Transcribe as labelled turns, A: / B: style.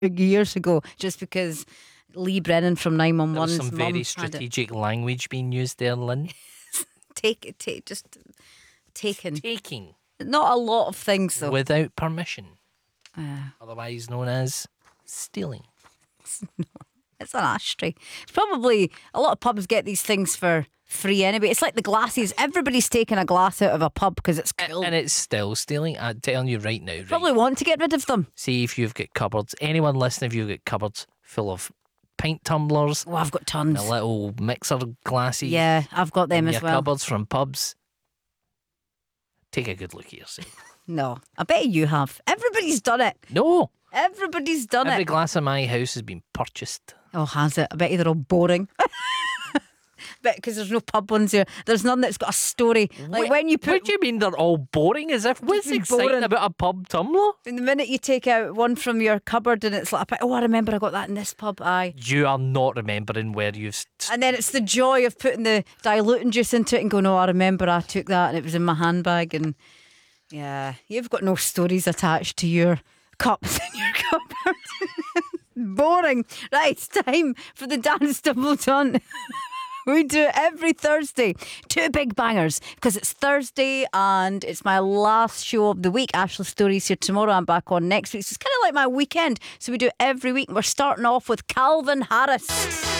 A: years ago, just because Lee Brennan from
B: There
A: 911's
B: was some
A: mum
B: very
A: had it.
B: strategic language being used there, Lynn.
A: Just taken.
B: Taking
A: Not a lot of things though.
B: without permission, otherwise known as stealing.
A: It's an ashtray. It's probably a lot of pubs get these things for free anyway. It's like the glasses. Everybody's taking a glass out of a pub because it's cool.
B: And it's still stealing. I'm telling you right now. Right?
A: Probably want to get rid of them.
B: See if you've got cupboards. Anyone listening, if you've got cupboards full of pint tumblers,
A: Oh, I've got tons.
B: the little mixer glasses.
A: Yeah, I've got them
B: in
A: as
B: your
A: well.
B: cupboards from pubs. Take a good look at yourself.
A: No, I bet you have. Everybody's done it.
B: No.
A: Everybody's done
B: Every
A: it.
B: glass in my house has been purchased.
A: Oh, has it? I bet you they're all boring. Because there's no pub ones here. There's none that's got a story. Like when you
B: What
A: put.
B: do you mean they're all boring? As if what's
A: be
B: exciting
A: boring.
B: about a pub tumbler?
A: The minute you take out one from your cupboard and it's like, oh, I remember I got that in this pub. Aye.
B: You are not remembering where you've.
A: And then it's the joy of putting the diluting juice into it and going, oh, I remember I took that and it was in my handbag. And yeah, you've got no stories attached to your cups in your cupboard. Boring. Right, it's time for the Dance Double Done. We do it every Thursday. 2 big bangers because it's Thursday and it's my last show of the week. Ashley Story's here tomorrow. I'm back on next week. So it's kind of like my weekend. So we do it every week. We're starting off with Calvin Harris.